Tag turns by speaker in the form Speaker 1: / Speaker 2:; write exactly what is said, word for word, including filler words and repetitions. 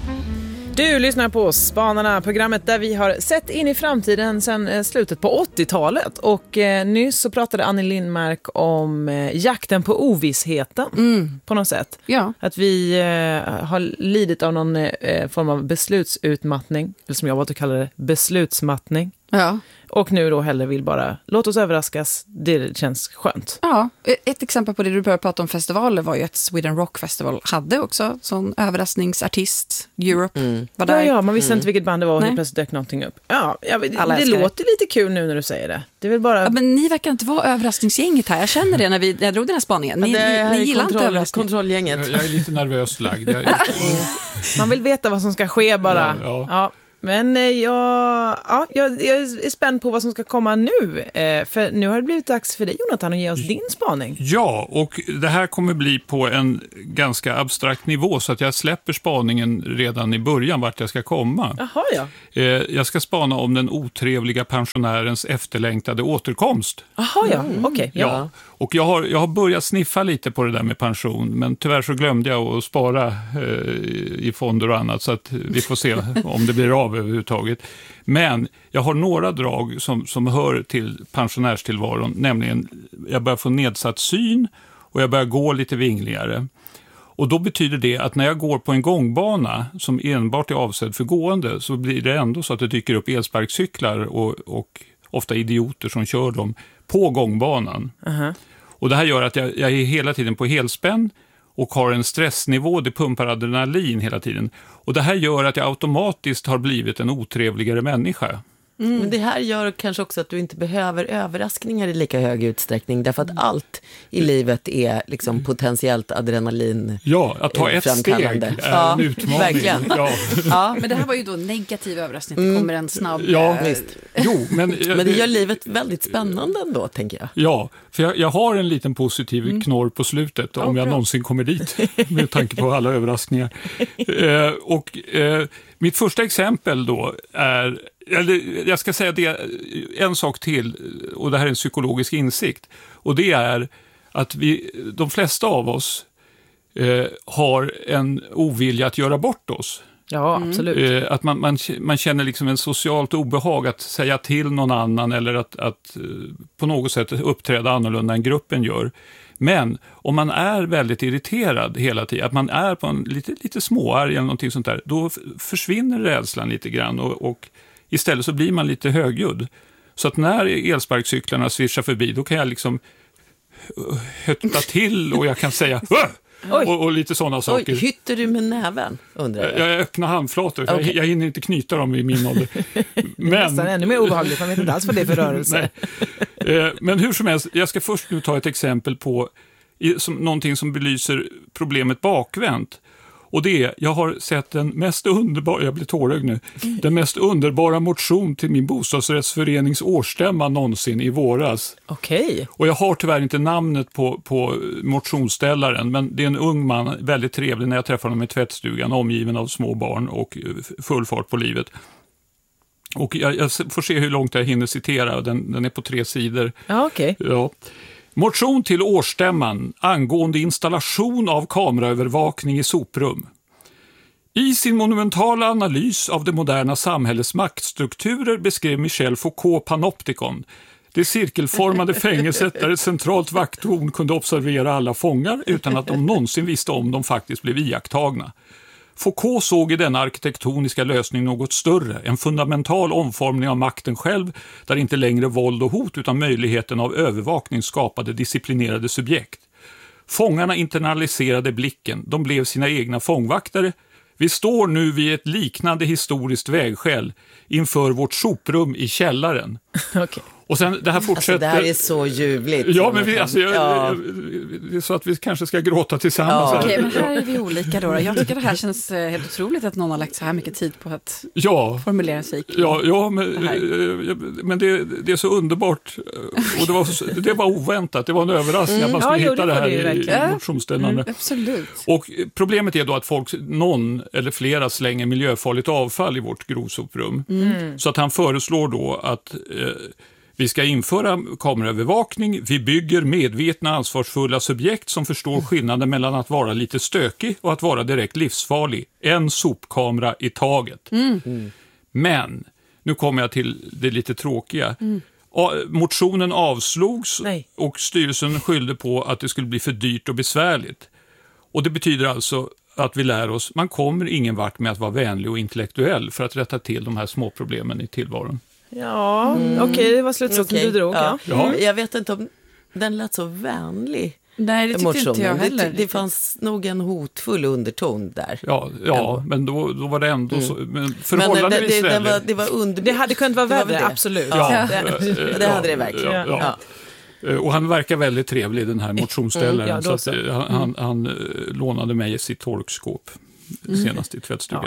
Speaker 1: Du lyssnar på Spanarna, programmet där vi har sett in i framtiden sedan slutet på åttiotalet. Och eh, nyss så pratade Annie Lindmark om eh, jakten på ovissheten mm. på något sätt.
Speaker 2: Ja.
Speaker 1: Att vi eh, har lidit av någon eh, form av beslutsutmattning, eller som jag valt att kalla det, beslutsmattning.
Speaker 2: Ja.
Speaker 1: Och nu då hellre vill bara, låt oss överraskas, det känns skönt.
Speaker 2: Ja, ett exempel på det du började prata om festivaler var ju att Sweden Rock Festival hade också sån överraskningsartist, Europe.
Speaker 1: Mm.
Speaker 2: Var där.
Speaker 1: Ja, ja, man visste mm. inte vilket band det var och
Speaker 2: Nej.
Speaker 1: det plötsligt dök någonting upp. Ja, jag, det,
Speaker 2: Alla
Speaker 1: det låter lite kul nu när du säger det. Det är väl bara...
Speaker 2: Ja, men ni verkar inte vara överraskningsgänget här. Jag känner det när, vi, när jag drog den här spaningen. Ni,
Speaker 3: ja,
Speaker 2: ni, ni gillar
Speaker 3: kontroll,
Speaker 2: inte överraskning.
Speaker 3: kontrollgänget.
Speaker 4: Jag är lite nervöst lagd. Jag är...
Speaker 1: Man vill veta vad som ska ske bara.
Speaker 4: Ja, ja.
Speaker 1: Ja. Men eh, jag, ja, jag, jag är spänd på vad som ska komma nu. Eh, för nu har det blivit dags för dig, Jonathan, att ge oss din spaning.
Speaker 4: Ja, och det här kommer bli på en ganska abstrakt nivå så att jag släpper spaningen redan i början vart jag ska komma.
Speaker 1: Jaha, ja.
Speaker 4: Eh, jag ska spana om den otrevliga pensionärens efterlängtade återkomst.
Speaker 1: Jaha, ja. Mm. Okej. Okay, ja.
Speaker 4: Ja. Och jag har, jag har börjat sniffa lite på det där med pension, men tyvärr så glömde jag att spara eh, i fonder och annat, så att vi får se om det blir av överhuvudtaget. Men jag har några drag som, som hör till pensionärstillvaron, nämligen jag börjar få nedsatt syn och jag börjar gå lite vingligare. Och då betyder det att när jag går på en gångbana som enbart är avsedd för gående, så blir det ändå så att det dyker upp elsparkcyklar och, och ofta idioter som kör dem på gångbanan. Uh-huh. Och det här gör att jag, jag är hela tiden på helspänn och har en stressnivå, det pumpar adrenalin hela tiden. Och det här gör att jag automatiskt har blivit en otrevligare människa.
Speaker 3: Mm. Men det här gör kanske också att du inte behöver överraskningar i lika hög utsträckning, därför att allt i livet är liksom potentiellt adrenalin.
Speaker 4: Ja, att ta ett steg är
Speaker 3: ja,
Speaker 4: en utmaning.
Speaker 3: Verkligen.
Speaker 4: Ja.
Speaker 2: Ja, men det här var ju då negativ överraskning, det kommer en snabb...
Speaker 4: Ja,
Speaker 2: äh...
Speaker 4: visst. Jo, men,
Speaker 3: men det gör livet väldigt spännande ändå, tänker jag.
Speaker 4: Ja, för jag, jag har en liten positiv mm. knorr på slutet, om oh, jag bra. någonsin kommer dit, med tanke på alla överraskningar. eh, och eh, mitt första exempel då är... Eller jag ska säga det, en sak till, och det här är en psykologisk insikt, och det är att vi, de flesta av oss eh, har en ovilja att göra bort oss.
Speaker 1: Ja, absolut.
Speaker 4: Eh, att man, man, man känner liksom en socialt obehag att säga till någon annan eller att, att eh, på något sätt uppträda annorlunda än gruppen gör. Men om man är väldigt irriterad hela tiden, att man är på en lite, lite småarg eller någonting sånt där, då försvinner rädslan lite grann och, och istället så blir man lite högljudd. Så att när elsparkcyklarna svischar förbi, då kan jag liksom hötta till och jag kan säga och, och lite sådana saker.
Speaker 3: Oj, hytter du med näven, undrar jag?
Speaker 4: Jag öppnar handflator, för okay. jag, jag hinner inte knyta dem i min ålder.
Speaker 1: Men... Nästan ännu mer obehagligt, man vet inte alls vad det är för rörelse.
Speaker 4: Men hur som helst, jag ska först nu ta ett exempel på som, någonting som belyser problemet bakvänt. Och det är, jag har sett den mest underbara, jag blir tårögd nu, den mest underbara motion till min bostadsrättsförenings årsstämma någonsin i våras.
Speaker 1: Okej. Okay.
Speaker 4: Och jag har tyvärr inte namnet på, på motionsställaren, men det är en ung man, väldigt trevlig när jag träffar honom i tvättstugan, omgiven av små barn och full fart på livet. Och jag, jag får se hur långt jag hinner citera, den, den är på tre sidor.
Speaker 1: Ja, okej.
Speaker 4: Okay. Ja. Motion till årsstämman angående installation av kameraövervakning i soprum. I sin monumentala analys av det moderna samhällets maktstrukturer beskrev Michel Foucault Panopticon, det cirkelformade fängelset där ett centralt vakttorn kunde observera alla fångar utan att de någonsin visste om de faktiskt blev iakttagna. Foucault såg i denna arkitektoniska lösning något större, en fundamental omformning av makten själv, där inte längre våld och hot utan möjligheten av övervakning skapade disciplinerade subjekt. Fångarna internaliserade blicken, de blev sina egna fångvaktare. Vi står nu vid ett liknande historiskt vägskäl inför vårt soprum i källaren.
Speaker 1: Okay.
Speaker 4: Och sen det här fortsätter...
Speaker 3: Alltså, det här är så ljuvligt.
Speaker 4: Ja, men vi, alltså, jag,
Speaker 3: ja.
Speaker 4: det är så att vi kanske ska gråta tillsammans.
Speaker 2: Ja. Okej, okay, men här är vi olika då. Jag tycker det här känns helt otroligt att någon har lagt så här mycket tid på att
Speaker 4: ja.
Speaker 2: formulera sig.
Speaker 4: Ja, ja men, det, men det, det är så underbart. Och det var, det var oväntat. Det var en överraskning mm. att man skulle ja, hitta det, det här det i, i motionsställande. Mm,
Speaker 2: absolut.
Speaker 4: Och problemet är då att folk, någon eller flera slänger miljöfarligt avfall i vårt grovsoprum. Mm. Så att han föreslår då att... Eh, Vi ska införa kameraövervakning. Vi bygger medvetna, ansvarsfulla subjekt som förstår skillnaden mellan att vara lite stökig och att vara direkt livsfarlig. En sopkamera i taget.
Speaker 2: Mm.
Speaker 3: Mm.
Speaker 4: Men, nu kommer jag till det lite tråkiga. Mm. Motionen avslogs
Speaker 1: Nej.
Speaker 4: och styrelsen skyllde på att det skulle bli för dyrt och besvärligt. Och det betyder alltså att vi lär oss, man kommer ingen vart med att vara vänlig och intellektuell för att rätta till de här små problemen i tillvaron.
Speaker 1: Ja, mm. okej, okay, det var slutsatsen
Speaker 3: okay.
Speaker 1: du drog. Ja.
Speaker 4: Ja.
Speaker 3: Mm. Jag vet inte om den lät så vänlig.
Speaker 2: Nej, det tyckte
Speaker 3: motionen.
Speaker 2: inte jag heller.
Speaker 3: Det, det fanns nog en hotfull underton där.
Speaker 4: Ja, ja men då, då var det ändå mm. så, men
Speaker 3: Men
Speaker 4: förhållandevis
Speaker 3: det, det, det,
Speaker 4: vänlig.
Speaker 3: var, det var under...
Speaker 1: Det hade kunnat vara värre, absolut.
Speaker 3: Ja,
Speaker 1: ja.
Speaker 3: Det, det hade det verkligen.
Speaker 4: Ja, ja. Ja. Och han verkar väldigt trevlig, den här motionsställaren. Mm, ja, så att, han, han, han lånade mig i sitt torkskåp senast i tvättstugan.